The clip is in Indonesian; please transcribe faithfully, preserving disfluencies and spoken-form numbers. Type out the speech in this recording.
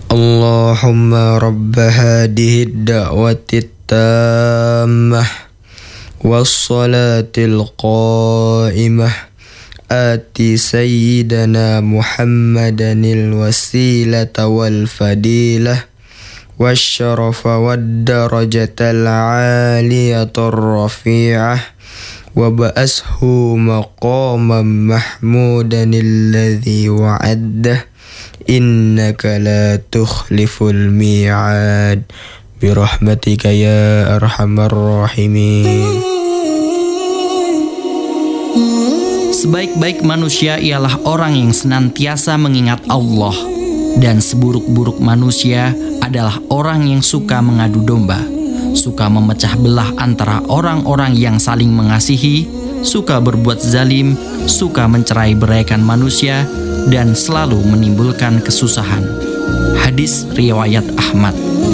Allahumma rabba hadihi ad-da'wati at-tammah was-salatil qa'imah ati sayyidana Muhammadanil wasilata wal fadilah wasyarafa wad-darajatal 'aliyatur rafi'ah wa ba'ashu maqaman mahmudanil ladzi wa'addah innaka la tukhliful mi'ad birahmatika ya arhamar rahimin. Sebaik-baik manusia ialah orang yang senantiasa mengingat Allah, dan seburuk-buruk manusia adalah orang yang suka mengadu domba, suka memecah belah antara orang-orang yang saling mengasihi, suka berbuat zalim, suka mencerai beraikan manusia, dan selalu menimbulkan kesusahan. Hadis riwayat Ahmad.